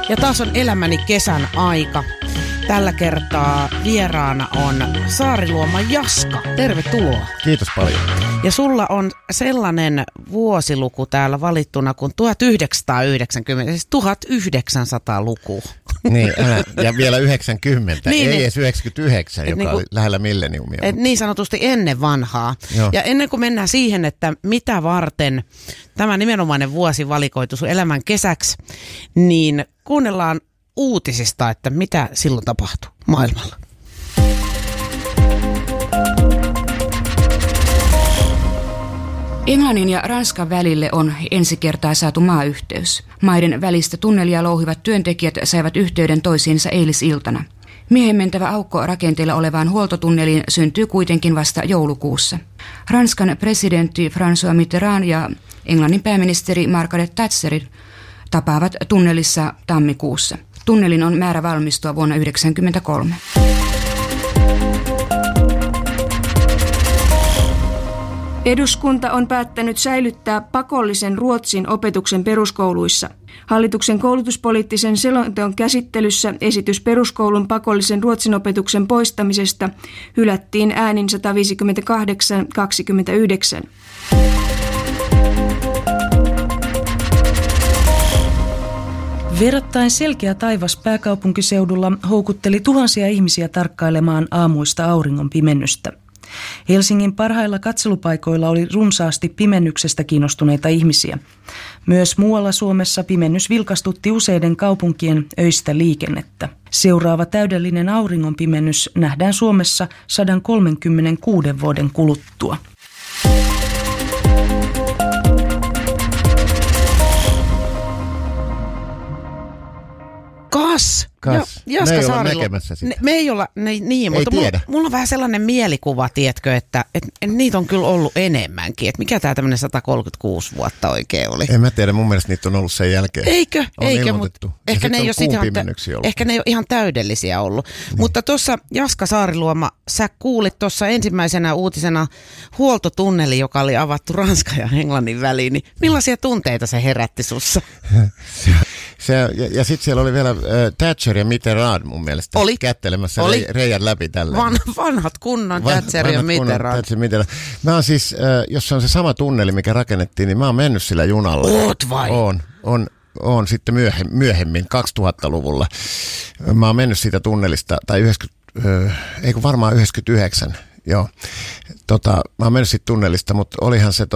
Ja taas on elämäni kesän aika. Tällä kertaa vieraana on Saariluoma Jaska. Tervetuloa. Kiitos paljon. Ja sulla on sellainen vuosiluku täällä valittuna kuin 1990, siis 1900-luku. Niin, ja vielä 90, niin, ei edes 99, joka oli lähellä milleniumia. Niin sanotusti ennen vanhaa. Joo. Ja ennen kuin mennään siihen, että mitä varten tämä nimenomainen vuosi valikoitu sun elämän kesäksi, niin kuunnellaan uutisista, että mitä silloin tapahtui maailmalla. Englannin ja Ranskan välille on ensi kertaa saatu maayhteys. Maiden välistä tunnelia louhivat työntekijät saivat yhteyden toisiinsa eilisiltana. Miehen mentävä aukko rakenteella olevaan huoltotunneliin syntyy kuitenkin vasta joulukuussa. Ranskan presidentti François Mitterrand ja Englannin pääministeri Margaret Thatcher tapaavat tunnelissa tammikuussa. Tunnelin on määrä valmistua vuonna 1993. Eduskunta on päättänyt säilyttää pakollisen ruotsin opetuksen peruskouluissa. Hallituksen koulutuspoliittisen selonteon käsittelyssä esitys peruskoulun pakollisen ruotsin opetuksen poistamisesta hylättiin äänin 158-29. Verrattain selkeä taivas pääkaupunkiseudulla houkutteli tuhansia ihmisiä tarkkailemaan aamuista auringon pimennystä. Helsingin parhailla katselupaikoilla oli runsaasti pimennyksestä kiinnostuneita ihmisiä. Myös muualla Suomessa pimennys vilkastutti useiden kaupunkien öistä liikennettä. Seuraava täydellinen auringonpimennys nähdään Suomessa 136 vuoden kuluttua. Jaska me ei olla Saariluoma. näkemässä sitä. Me ei olla, niin, mutta mulla on vähän sellainen mielikuva, tiedätkö, että niitä on kyllä ollut enemmänkin. Että mikä tämä tämmöinen 136 vuotta oikein oli? En mä tiedä, mun mielestä niitä on ollut sen jälkeen. Eikö? Mutta ehkä ne ei ole ihan täydellisiä ollut. Niin. Mutta tuossa Jaska Saariluoma, sä kuulit tuossa ensimmäisenä uutisena huoltotunneli, joka oli avattu Ranskan ja Englannin väliin. Niin millaisia tunteita se herätti sussa? Ja sitten siellä oli vielä Thatcher ja Mitterrand mun mielestä kättelemässä reijän läpi tällä. Vanhat kunnon Thatcher ja Mitterrand. Mä oon siis, jos se on se sama tunneli, mikä rakennettiin, niin mä oon mennyt sillä junalla. Oot vai? Oon sitten myöhemmin, 2000-luvulla. Mä oon mennyt siitä tunnelista, tai varmaan 99, joo. Mä oon mennyt siitä tunnelista, mutta olihan se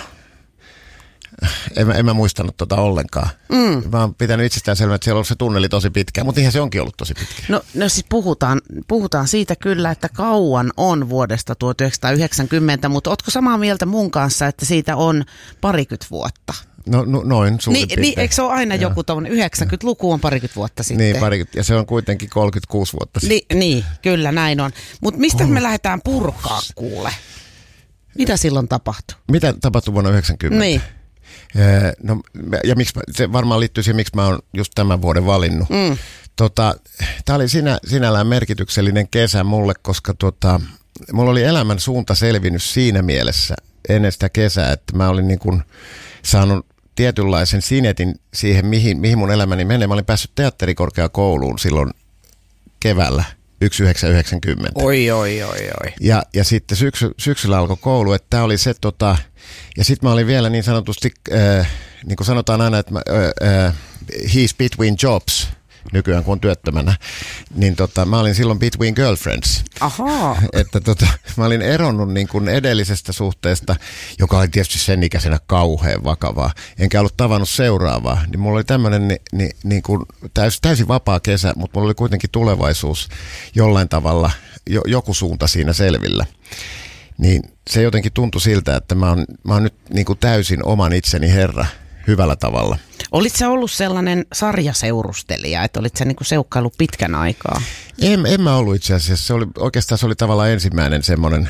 En mä muistanut ollenkaan. Mä oon pitänyt itsestään selvää, että siellä on ollut se tunneli tosi pitkä, mutta eihän se onkin ollut tosi pitkä. No siis puhutaan siitä kyllä, että kauan on vuodesta 1990, mutta ootko samaa mieltä mun kanssa, että siitä on 20 vuotta? No noin suurin piirtein. Niin, eikö se ole aina joku tommoinen 90-luku on 20 vuotta sitten? Niin, ja se on kuitenkin 36 vuotta sitten. Niin, kyllä näin on. Mutta mistä me lähdetään purkaa kuule? Mitä silloin tapahtui? Mitä tapahtui vuonna 1990? Niin. No, ja se varmaan liittyy siihen, miksi mä oon just tämän vuoden valinnut. Tämä oli sinällään merkityksellinen kesä mulle, koska mulla oli elämän suunta selvinnyt siinä mielessä ennen sitä kesää, että mä olin niin kuin saanut tietynlaisen sinetin siihen, mihin mun elämäni menee. Mä olin päässyt teatterikorkeakouluun silloin keväällä 1990. Oi. Ja sitten syksyllä alkoi koulu, että tämä oli se ja sitten mä olin vielä niin sanotusti, niin kuin sanotaan aina, että he's between jobs, nykyään kun on työttömänä, niin mä olin silloin between girlfriends. Ahaa. Että mä olin eronnut niin kuin edellisestä suhteesta, joka oli tietysti sen ikäisenä kauhean vakavaa, enkä ollut tavannut seuraavaa. Niin mulla oli tämmöinen niin kuin täysin vapaa kesä, mutta mulla oli kuitenkin tulevaisuus jollain tavalla, joku suunta siinä selvillä. Niin se jotenkin tuntui siltä, että mä oon nyt niin kuin täysin oman itseni herra hyvällä tavalla. Olit sä ollut sellainen sarjaseurustelija, että olit sä niin kuin seukkailu pitkän aikaa? En mä ollut itse asiassa. Oikeastaan se oli tavallaan ensimmäinen semmoinen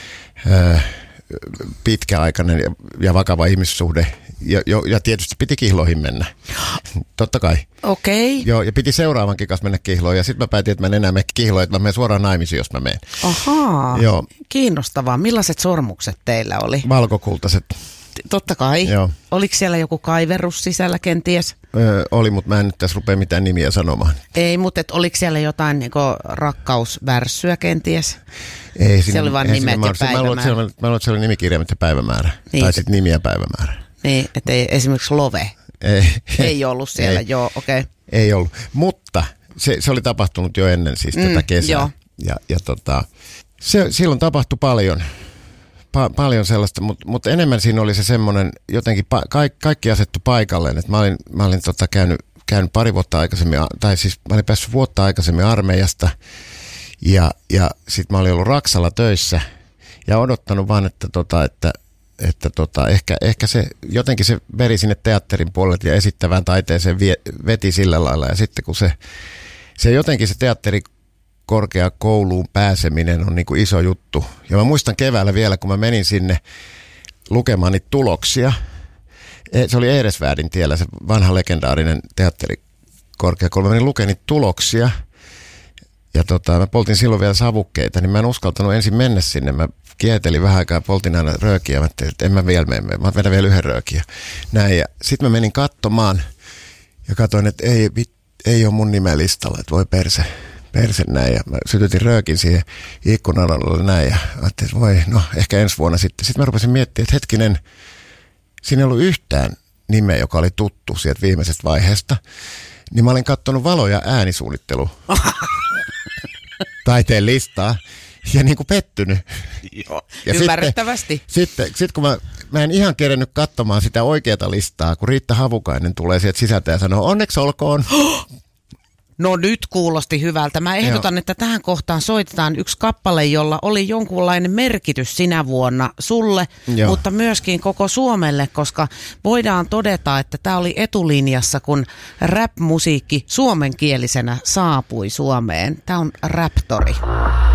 pitkäaikainen ja vakava ihmissuhde. Ja tietysti piti kihloihin mennä. Totta kai. Okei. Joo, ja piti seuraavankin kanssa mennä kihloihin. Ja sitten mä päätin, että mä en enää mene kihloihin, että mä menen suoraan naimisiin, jos mä menen. Ahaa. Joo. Kiinnostavaa. Millaiset sormukset teillä oli? Valkokultaiset. Totta kai. Joo. Oliko siellä joku kaiverus sisällä kenties? Oli, mutta mä en nyt tässä rupea mitään nimiä sanomaan. Ei, mutta oliko siellä jotain niin rakkausvärssyä kenties? Ei, se oli vain nimet ja päivämäärä. Mä luulen, että se oli nimikirjaimet ja päivämäärä. Niin, tai sitten nimi ja päivämäärä. Niin, että ei esimerkiksi Love. Ei ollut siellä, joo, okei. Okay. Ei ollut, mutta se oli tapahtunut jo ennen siis tätä kesää. Joo. Ja silloin tapahtui paljon sellaista, mutta enemmän siinä oli se semmoinen, jotenkin kaikki asettu paikalleen, että mä olin käynyt pari vuotta aikaisemmin, tai siis mä olin päässyt vuotta aikaisemmin armeijasta, ja sit mä olin ollut Raksalla töissä, ja odottanut vaan, että ehkä se jotenkin se veri sinne teatterin puolelle ja esittävään taiteeseen veti sillä lailla, ja sitten kun se jotenkin se teatterikorkeakouluun pääseminen on niin kuin iso juttu. Ja mä muistan keväällä vielä, kun mä menin sinne lukemaan niitä tuloksia. Se oli Eresvärdin tiellä, se vanha legendaarinen teatterikorkeakoulu. Mä menin lukemaan niitä tuloksia. Ja mä poltin silloin vielä savukkeita, niin mä en uskaltanut ensin mennä sinne. Mä kietelin vähän aikaa ja poltin aina röökiä. Mä ajattelin, että en mä vielä mene. Mä vedän vielä yhden röökiä. Näin. Ja sitten mä menin katsomaan ja katsoin, että ei ole mun nimeä listalla, että voi perse näin. Ja mä sytytin röökin siihen ikkunan alle näin ja ajattelin, että voi, no ehkä ensi vuonna sitten. Sitten mä rupesin miettimään, että hetkinen, siinä ei ollut yhtään nimeä, joka oli tuttu sieltä viimeisestä vaiheesta. Niin mä olin katsonut valo- ja äänisuunnittelu taiteen listaa ja niin kuin pettynyt. Joo, ja ymmärrettävästi. Sitten kun mä en ihan kerennyt katsomaan sitä oikeata listaa, kun Riitta Havukainen tulee sieltä sisältä ja sanoo, onneksi olkoon. No nyt kuulosti hyvältä. Mä ehdotan, että tähän kohtaan soitetaan yksi kappale, jolla oli jonkunlainen merkitys sinä vuonna sulle, mutta myöskin koko Suomelle, koska voidaan todeta, että tämä oli etulinjassa, kun rap-musiikki suomenkielisenä saapui Suomeen. Tämä on Raptori.